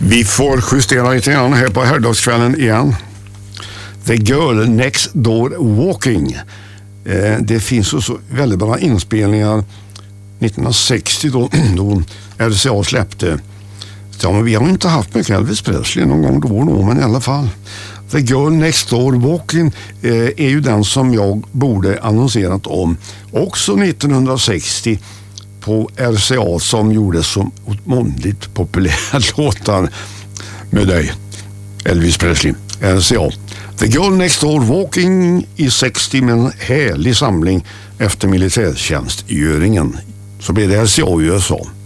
Vi får justera lite grann här på Herrdagskvällen igen. The Girl Next Door Walking. Det finns så väldigt bra inspelningar 1960 då RCA släppte. Ja, men vi har inte haft mycket Elvis Presley någon gång då, men i alla fall. The Girl Next Door Walking är ju den som jag borde annonserat om. Också 1960 på RCA som gjorde så mångligt populära låtar med dig, Elvis Presley. RCA. The Girl Next Door Walking i 60 med en härlig samling efter militärtjänstgöringen. Så blev det RCA i USA.